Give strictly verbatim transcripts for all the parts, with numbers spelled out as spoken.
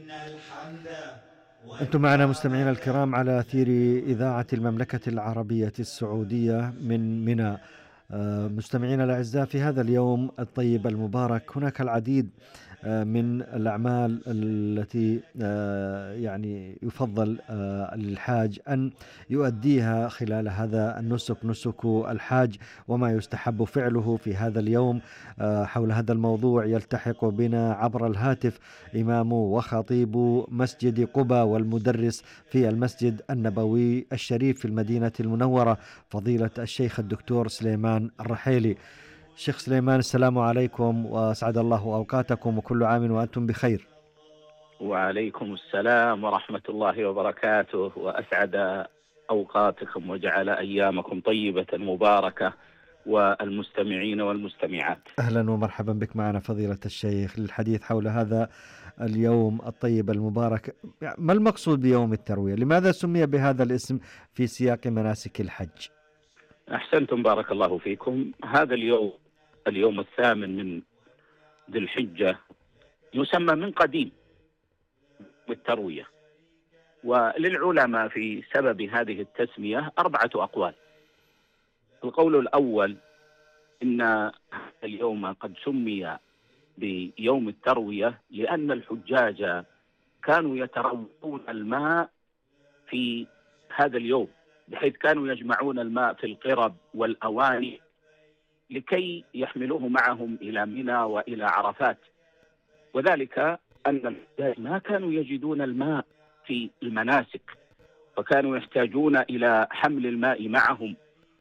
أنتم معنا مستمعينا الكرام على أثير إذاعة المملكة العربية السعودية من منى. آه، مستمعينا الأعزاء، في هذا اليوم الطيب المبارك هناك العديد آه، من الأعمال التي آه، يعني يفضل آه، للحاج أن يؤديها خلال هذا النسك، نسك الحاج وما يستحب فعله في هذا اليوم. آه، حول هذا الموضوع يلتحق بنا عبر الهاتف إمام وخطيب مسجد قباء والمدرس في المسجد النبوي الشريف في المدينة المنورة، فضيلة الشيخ الدكتور سليمان الرحيلي. شيخ سليمان، السلام عليكم وأسعد الله أوقاتكم وكل عام وأنتم بخير. وعليكم السلام ورحمة الله وبركاته، وأسعد أوقاتكم وجعل أيامكم طيبة مباركة، والمستمعين والمستمعات. أهلا ومرحبا بك معنا فضيلة الشيخ للحديث حول هذا اليوم الطيب المبارك. ما المقصود بيوم التروية؟ لماذا سمي بهذا الاسم في سياق مناسك الحج؟ أحسنتم، بارك الله فيكم. هذا اليوم اليوم الثامن من ذي الحجة يسمى من قديم بالتروية، وللعلماء في سبب هذه التسمية أربعة أقوال. القول الأول إن هذا اليوم قد سمي بيوم التروية لأن الحجاج كانوا يتروون الماء في هذا اليوم، بحيث كانوا يجمعون الماء في القرب والأواني لكي يحملوه معهم إلى منى وإلى عرفات، وذلك أن الحجاج ما كانوا يجدون الماء في المناسك، فكانوا يحتاجون إلى حمل الماء معهم.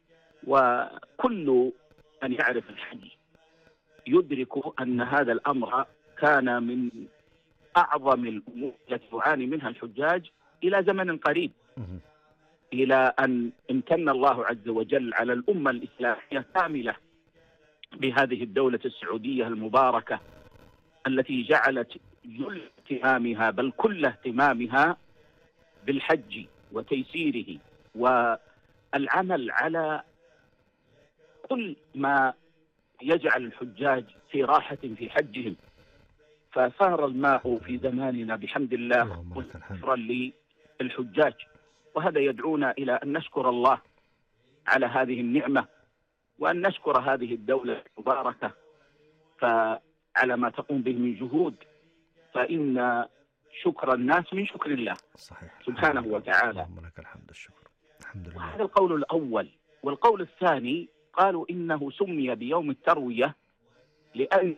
وكل من يعرف الحج يدرك أن هذا الأمر كان من أعظم الأمور التي يعاني منها الحجاج إلى زمن قريب، إلى أن امتن الله عز وجل على الأمة الإسلامية كاملة بهذه الدولة السعودية المباركة التي جعلت جل اهتمامها بل كل اهتمامها بالحج وتيسيره والعمل على كل ما يجعل الحجاج في راحة في حجهم. فصار الماء في زماننا بحمد الله مغفرا للحجاج، وهذا يدعونا إلى أن نشكر الله على هذه النعمة، وأن نشكر هذه الدولة المباركة فعلى ما تقوم به من جهود، فإن شكر الناس من شكر الله صحيح سبحانه وتعالى. اللهم لك الحمد الشكر. الحمد لله. هذا القول الأول. والقول الثاني قالوا إنه سمي بيوم التروية لأن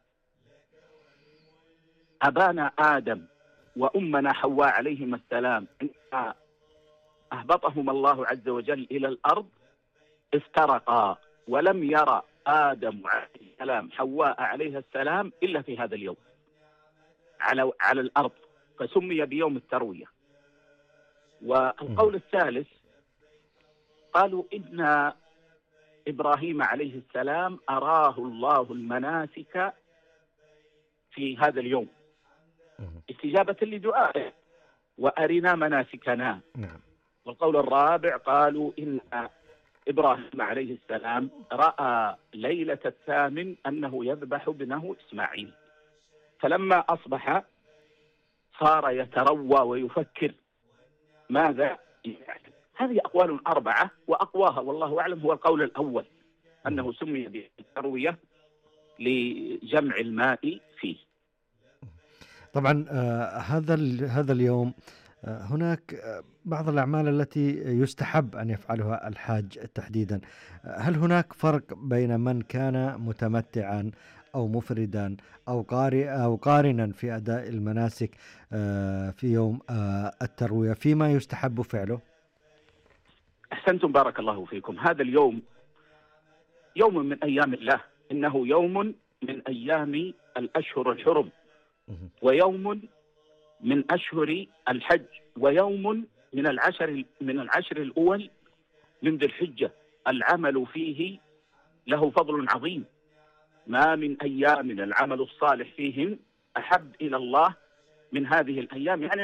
أبانا آدم وأمنا حواء عليهما السلام عندما أهبطهم الله عز وجل إلى الأرض افترقا، ولم يرى آدم عليه السلام حواء عليها السلام إلا في هذا اليوم على على الأرض، فسمي بيوم التروية. والقول الثالث قالوا إن إبراهيم عليه السلام أراه الله المناسك في هذا اليوم استجابة لدعائه، وأرنا مناسكنا. نعم. والقول الرابع قالوا إن إبراهيم عليه السلام رأى ليلة الثامن أنه يذبح ابنه إسماعيل، فلما أصبح صار يتروى ويفكر ماذا يفعل. هذه أقوال أربعة، وأقواها والله أعلم هو القول الأول أنه سمي بالتروية لجمع الماء فيه. طبعا آه هذا هذا اليوم آه هناك آه بعض الأعمال التي يستحب أن يفعلها الحاج تحديدا. آه هل هناك فرق بين من كان متمتعا أو مفردا أو قارئ أو قارنا في أداء المناسك آه في يوم آه التروية فيما يستحب فعله؟ أحسنتم، بارك الله فيكم. هذا اليوم يوم من أيام الله، إنه يوم من أيام الأشهر الحرم، ويوم من أشهر الحج، ويوم من العشر من العشر الأول من ذي الحجة. العمل فيه له فضل عظيم، ما من أيام العمل الصالح فيهم أحب إلى الله من هذه الأيام. يعني